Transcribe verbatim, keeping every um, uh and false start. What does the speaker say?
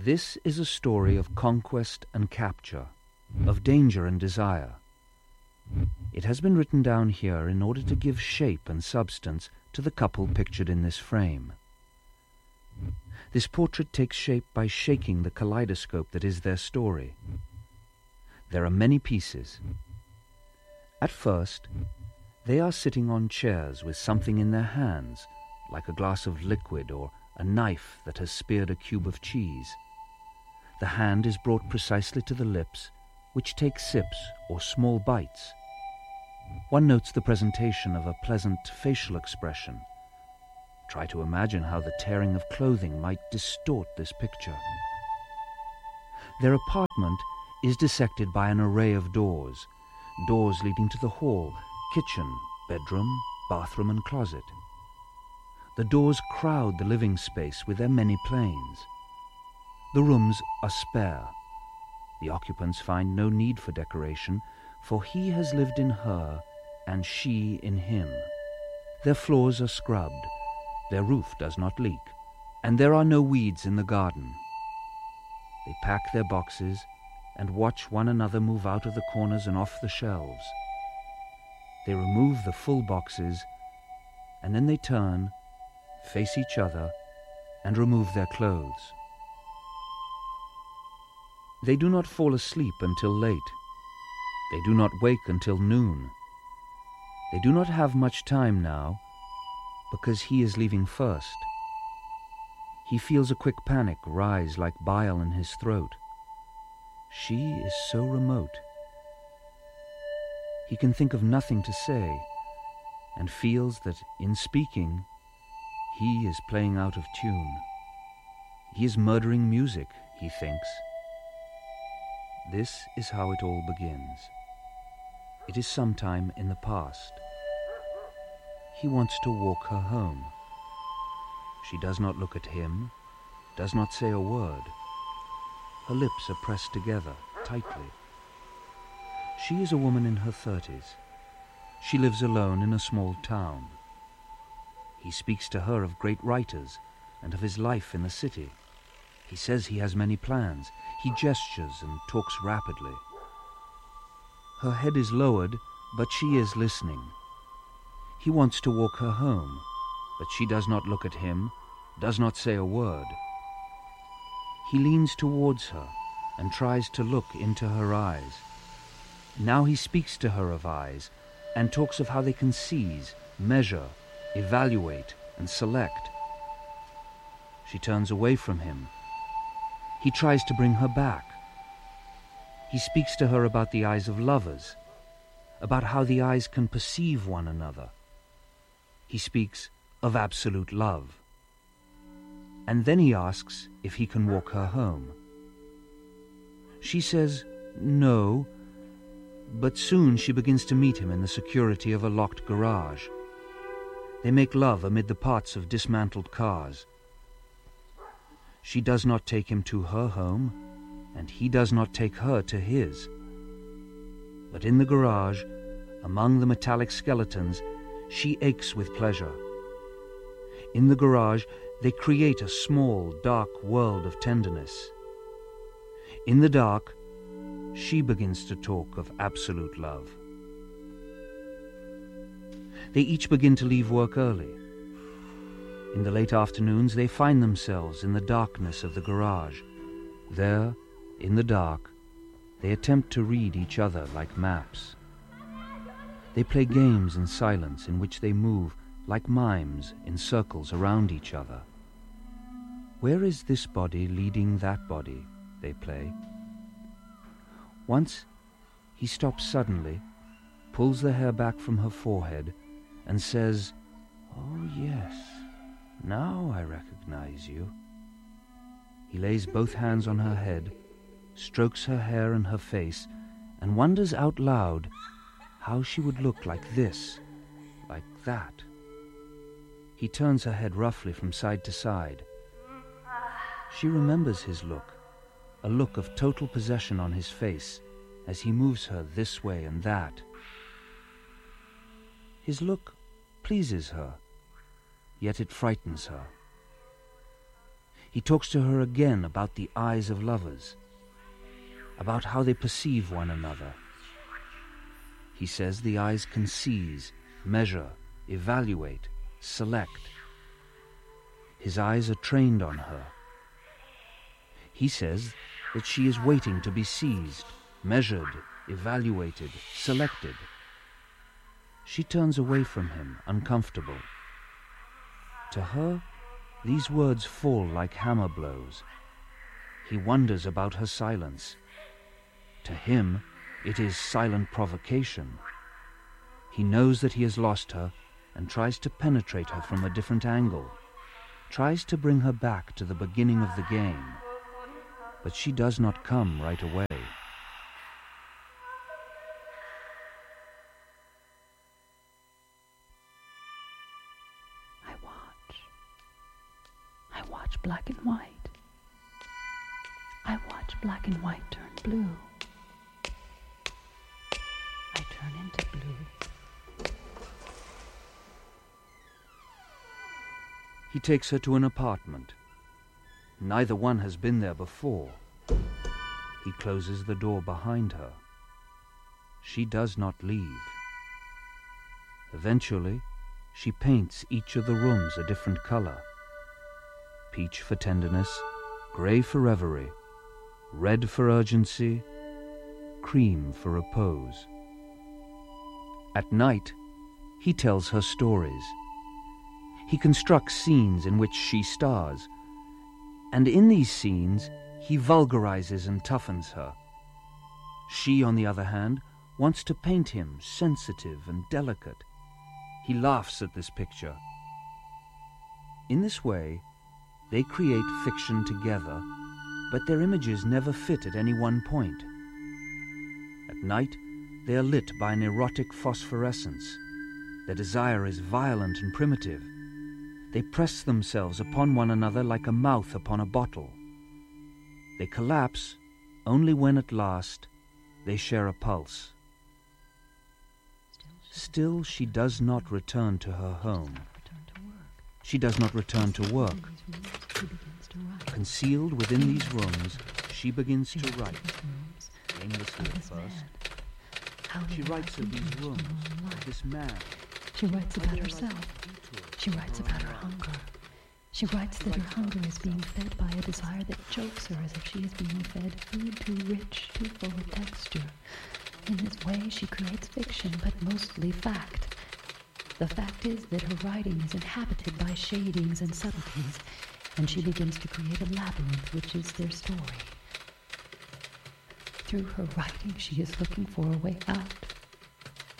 This is a story of conquest and capture, of danger and desire. It has been written down here in order to give shape and substance to the couple pictured in this frame. This portrait takes shape by shaking the kaleidoscope that is their story. There are many pieces. At first, they are sitting on chairs with something in their hands, like a glass of liquid or a knife that has speared a cube of cheese. The hand is brought precisely to the lips, which take sips or small bites. One notes the presentation of a pleasant facial expression. Try to imagine how the tearing of clothing might distort this picture. Their apartment is dissected by an array of doors, doors leading to the hall, kitchen, bedroom, bathroom and closet. The doors crowd the living space with their many planes. The rooms are spare. The occupants find no need for decoration, for he has lived in her and she in him. Their floors are scrubbed, their roof does not leak, and there are no weeds in the garden. They pack their boxes and watch one another move out of the corners and off the shelves. They remove the full boxes, and then they turn, face each other, and remove their clothes. They do not fall asleep until late. They do not wake until noon. They do not have much time now, because he is leaving first. He feels a quick panic rise like bile in his throat. She is so remote. He can think of nothing to say, and feels that in speaking, he is playing out of tune. He is murdering music, he thinks. This is how it all begins. It is sometime in the past. He wants to walk her home. She does not look at him, does not say a word. Her lips are pressed together, tightly. She is a woman in her thirties. She lives alone in a small town. He speaks to her of great writers and of his life in the city. He says he has many plans. He gestures and talks rapidly. Her head is lowered, but she is listening. He wants to walk her home, but she does not look at him, does not say a word. He leans towards her and tries to look into her eyes. Now he speaks to her of eyes and talks of how they can seize, measure, evaluate, and select. She turns away from him. He tries to bring her back. He speaks to her about the eyes of lovers, about how the eyes can perceive one another. He speaks of absolute love. And then he asks if he can walk her home. She says no, but soon she begins to meet him in the security of a locked garage. They make love amid the parts of dismantled cars. She does not take him to her home, and he does not take her to his. But in the garage, among the metallic skeletons, she aches with pleasure. In the garage, they create a small, dark world of tenderness. In the dark, she begins to talk of absolute love. They each begin to leave work early. In the late afternoons, they find themselves in the darkness of the garage. There, in the dark, they attempt to read each other like maps. They play games in silence in which they move like mimes in circles around each other. Where is this body leading that body? They play. Once, he stops suddenly, pulls the hair back from her forehead, and says, "Oh yes, now I recognize you." He lays both hands on her head, strokes her hair and her face, and wonders out loud how she would look like this, like that. He turns her head roughly from side to side. She remembers his look, a look of total possession on his face as he moves her this way and that. His look pleases her, yet it frightens her. He talks to her again about the eyes of lovers, about how they perceive one another. He says the eyes can seize, measure, evaluate, select. His eyes are trained on her. He says that she is waiting to be seized, measured, evaluated, selected. She turns away from him, uncomfortable. To her, these words fall like hammer blows. He wonders about her silence. To him, it is silent provocation. He knows that he has lost her and tries to penetrate her from a different angle, tries to bring her back to the beginning of the game. But she does not come right away. I watch. I watch black and white. I watch black and white turn blue. I turn into blue. He takes her to an apartment. Neither one has been there before. He closes the door behind her. She does not leave. Eventually, she paints each of the rooms a different color. Peach for tenderness, gray for reverie, red for urgency, cream for repose. At night, he tells her stories. He constructs scenes in which she stars, and in these scenes, he vulgarizes and toughens her. She, on the other hand, wants to paint him sensitive and delicate. He laughs at this picture. In this way, they create fiction together, but their images never fit at any one point. At night, they are lit by an erotic phosphorescence. Their desire is violent and primitive. They press themselves upon one another like a mouth upon a bottle. They collapse only when at last they share a pulse. Still, she does not return to her home. She does not return to work. Concealed within these rooms, she begins to write. Aimlessly at first. She writes of these rooms, of this man. She writes about herself. She writes about her hunger. She writes that her hunger is being fed by a desire that chokes her as if she is being fed food too rich, too full of texture. In this way, she creates fiction, but mostly fact. The fact is that her writing is inhabited by shadings and subtleties, and she begins to create a labyrinth which is their story. Through her writing, she is looking for a way out.